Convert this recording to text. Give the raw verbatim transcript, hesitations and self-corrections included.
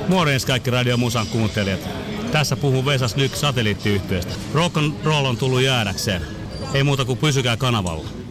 Morjens kaikki Radio Musan kuuntelijat. Tässä puhuu Vesas Lyk satelliittiyhtiöstä. Rock and roll on tullut jäädäkseen. Ei muuta kuin pysykää kanavalla.